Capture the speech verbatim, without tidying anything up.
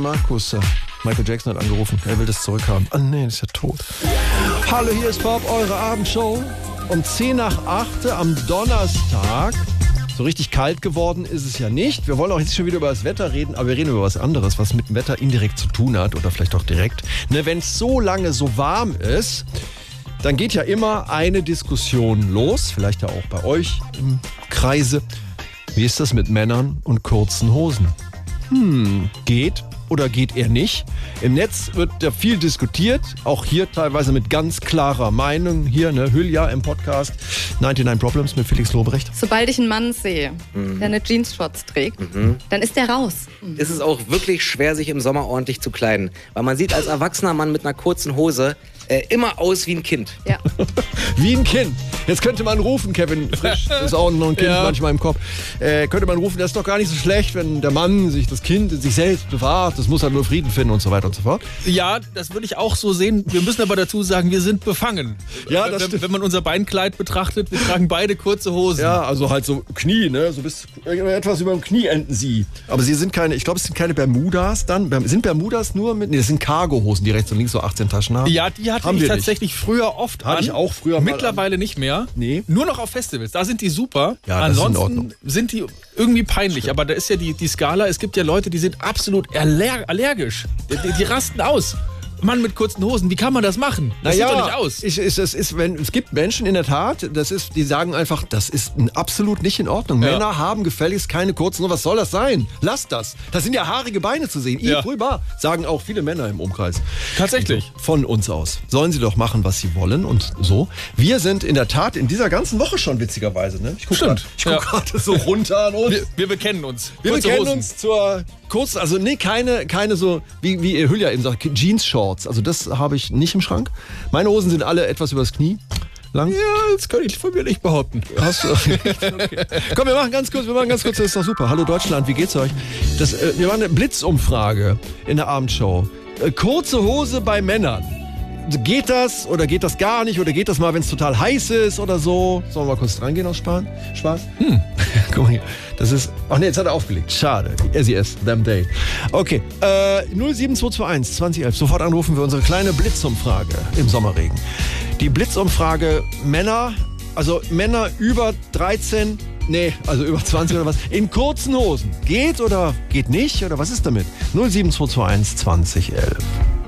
Markus. Michael Jackson hat angerufen, er will das zurückhaben. Ah nee, das ist ja tot. Hallo, hier ist Bob, eure Abendshow. Um zehn nach acht am Donnerstag. So richtig kalt geworden ist es ja nicht. Wir wollen auch jetzt schon wieder über das Wetter reden, aber wir reden über was anderes, was mit dem Wetter indirekt zu tun hat oder vielleicht auch direkt. Ne, wenn es so lange so warm ist, dann geht ja immer eine Diskussion los, vielleicht ja auch bei euch im Kreise. Wie ist das mit Männern und kurzen Hosen? Hm, geht oder geht er nicht? Im Netz wird ja viel diskutiert, auch hier teilweise mit ganz klarer Meinung. Hier, ne, Hülya im Podcast neunundneunzig Problems mit Felix Lobrecht. Sobald ich einen Mann sehe, mhm. der eine Jeans-Shorts trägt, mhm. dann ist der raus. Mhm. Ist es auch wirklich schwer, sich im Sommer ordentlich zu kleiden. Weil man sieht als erwachsener Mann mit einer kurzen Hose äh, immer aus wie ein Kind. Ja. Wie ein Kind. Jetzt könnte man rufen, Kevin Frisch, ist auch noch ein Kind ja. manchmal im Kopf, äh, könnte man rufen, das ist doch gar nicht so schlecht, wenn der Mann sich das Kind in sich selbst bewahrt, das muss halt nur Frieden finden und so weiter und so fort. Ja, das würde ich auch so sehen. Wir müssen aber dazu sagen, wir sind befangen. Ja, das wenn, stimmt. wenn man unser Beinkleid betrachtet, wir tragen beide kurze Hosen. Ja, also halt so Knie, ne, so bis etwas über dem Knie enden sie. Aber sie sind keine, ich glaube, es sind keine Bermudas dann. Sind Bermudas nur mit, nee, das sind Cargo-Hosen, die rechts und links so achtzehn Taschen haben. Ja, die hatte haben ich wir tatsächlich nicht. früher oft Hatte an. ich auch früher mal Mittlerweile an. Nicht mehr. Nee. Nur noch auf Festivals, da sind die super. Ja, das Ansonsten ist in Ordnung. sind die irgendwie peinlich. Stimmt. Aber da ist ja die, die Skala, es gibt ja Leute, die sind absolut aller- allergisch. Die, die, die rasten aus. Mann mit kurzen Hosen, wie kann man das machen? Das naja, sieht doch nicht aus. Ich, ich, es, ist, wenn, es gibt Menschen in der Tat, das ist, die sagen einfach, das ist absolut nicht in Ordnung. Ja. Männer haben gefälligst keine kurzen Hosen. Was soll das sein? Lasst das. Das sind ja haarige Beine zu sehen. Ja. Wunderbar, sagen auch viele Männer im Umkreis. Tatsächlich. Also von uns aus. Sollen sie doch machen, was sie wollen und so. Wir sind in der Tat in dieser ganzen Woche schon witzigerweise. Ne? Ich gucke gerade Ja. guck so runter an uns. Wir, wir bekennen uns. Wir Kurze bekennen Hosen. uns zur kurzen, also nee, keine, keine so, wie, wie Hülya eben sagt, Jeans-Shorts. Also das habe ich nicht im Schrank. Meine Hosen sind alle etwas übers Knie lang. Ja, das kann ich von mir nicht behaupten. Hast du? Okay. Komm, wir machen ganz kurz, wir machen ganz kurz, das ist doch super. Hallo Deutschland, wie geht's euch? Das, äh, wir machen eine Blitzumfrage in der Abendshow. Äh, kurze Hose bei Männern. Geht das oder geht das gar nicht oder geht das mal, wenn es total heiß ist oder so? Sollen wir mal kurz dran gehen aus Spaß? Spaß? Hm. Guck mal hier. Das ist. Ach nee, jetzt hat er aufgelegt. Schade. S E S, Them Day. Okay. Äh, null sieben zwei zwei eins zwanzig elf. Sofort anrufen wir unsere kleine Blitzumfrage im Sommerregen. Die Blitzumfrage Männer, also Männer über dreizehn, nee, also über zwanzig oder was, in kurzen Hosen. Geht oder geht nicht? Oder was ist damit? null sieben zwei zwei eins zwanzig elf.